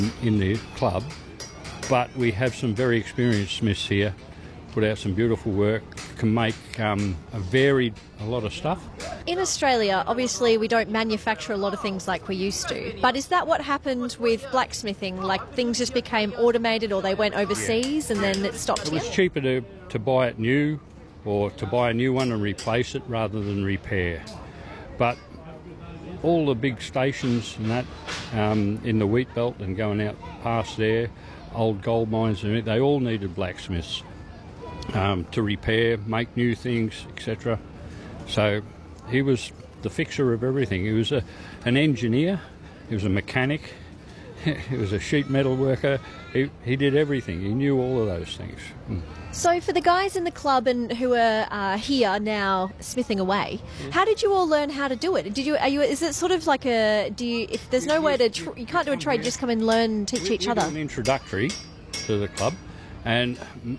in the club, but we have some very experienced smiths here, put out some beautiful work, can make a lot of stuff. In Australia, obviously, we don't manufacture a lot of things like we used to. But is that what happened with blacksmithing? Like things just became automated, or they went overseas and then it stopped It here? was cheaper to buy it new, or to buy a new one and replace it rather than repair. But all the big stations and that in the wheat belt and going out past there, old gold mines, and they all needed blacksmiths to repair, make new things, etc. So he was the fixer of everything. He was an engineer, he was a mechanic, he was a sheet metal worker. He did everything. He knew all of those things. So for the guys in the club and who are here now smithing away, how did you all learn how to do it? Is it sort of like if there's no way to, you can't do a trade, just come and learn and teach each other? We do an introductory to the club, and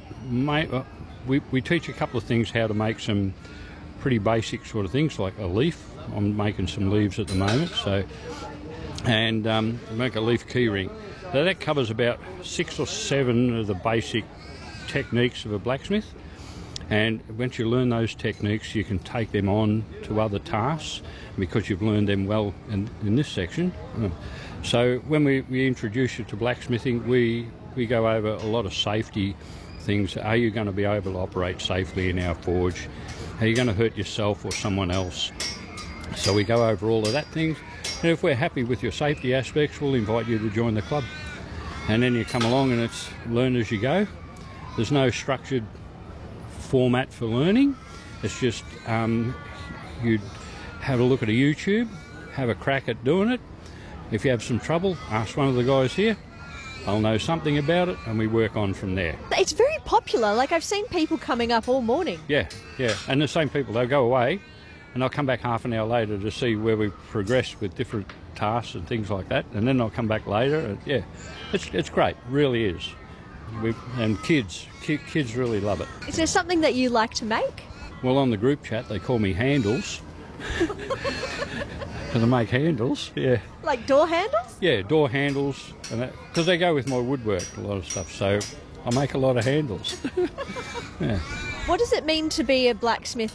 we teach a couple of things, how to make some pretty basic sort of things like a leaf. I'm making some leaves at the moment, and make a leaf key ring. So that covers about 6 or 7 of the basic techniques of a blacksmith, and once you learn those techniques you can take them on to other tasks because you've learned them well in this section. So when we introduce you to blacksmithing, we go over a lot of safety things. Are you going to be able to operate safely in our forge? Are you going to hurt yourself or someone else? So we go over all of that things, and if we're happy with your safety aspects, we'll invite you to join the club. And then you come along and it's learn as you go. There's no structured format for learning. It's just you'd have a look at a YouTube, have a crack at doing it. If you have some trouble, ask one of the guys here. I'll know something about it, and we work on from there. It's very popular. Like, I've seen people coming up all morning. Yeah. And the same people, they'll go away, and I'll come back half an hour later to see where we've progressed with different tasks and things like that, and then I'll come back later. And it's great, really is. And kids really love it. Is there something that you like to make? Well, on the group chat, they call me Handles. Because I make handles, yeah. Like door handles? Yeah, door handles, because they go with my woodwork, a lot of stuff, so I make a lot of handles. Yeah. What does it mean to be a blacksmith,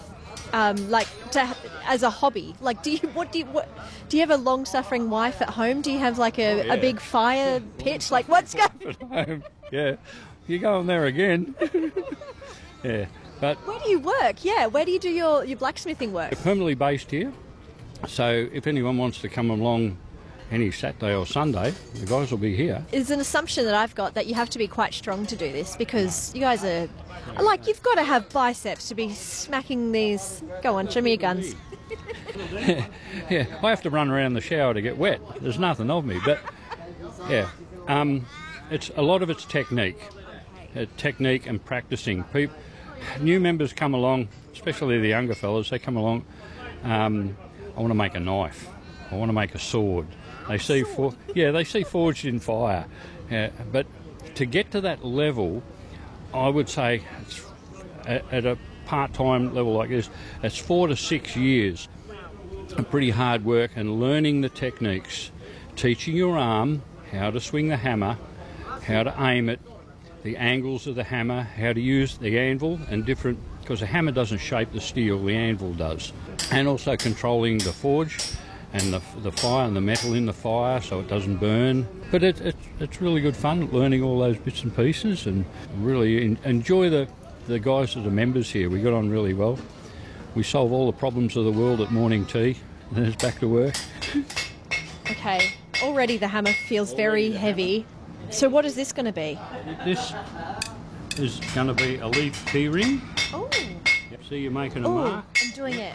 as a hobby? Like, do you have a long-suffering wife at home? Do you have like a big fire pit? Like, what's going on? Yeah, you go on there again. Yeah, but where do you work? Yeah, where do you do your blacksmithing work? We're permanently based here, so if anyone wants to come along any Saturday or Sunday, the guys will be here. It's an assumption that I've got that you have to be quite strong to do this, because you guys are, like, you've got to have biceps to be smacking these. Go on, show me your guns. Yeah, I have to run around the shower to get wet. There's nothing of me, but yeah, it's a lot of it's technique and practicing. New members come along, especially the younger fellas. They come along. I want to make a knife. I want to make a sword. They see forged in fire. But to get to that level, I would say it's, at a part-time level like this, it's 4 to 6 years of pretty hard work and learning the techniques, teaching your arm how to swing the hammer, how to aim it, the angles of the hammer, how to use the anvil and different, because the hammer doesn't shape the steel, the anvil does. And also controlling the forge and the fire and the metal in the fire so it doesn't burn. But it's really good fun learning all those bits and pieces, and really enjoy the guys that are members here. We got on really well. We solve all the problems of the world at morning tea, and then it's back to work. Okay, already the hammer feels very heavy. So what is this going to be? This is going to be a leaf key ring. Oh. See, you're making a mark. I'm doing it.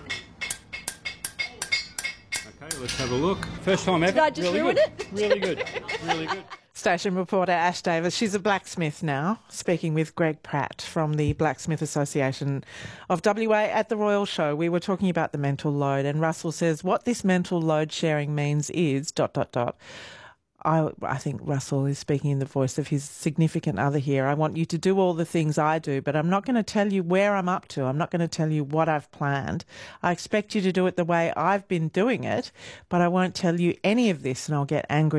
Okay, let's have a look. First time ever. Did I just ruin it? Really good. Really good. Station reporter Ash Davis. She's a blacksmith now, speaking with Greg Pratt from the Blacksmith Association of WA at the Royal Show. We were talking about the mental load, and Russell says what this mental load sharing means is ... I think Russell is speaking in the voice of his significant other here. I want you to do all the things I do, but I'm not going to tell you where I'm up to. I'm not going to tell you what I've planned. I expect you to do it the way I've been doing it, but I won't tell you any of this, and I'll get angry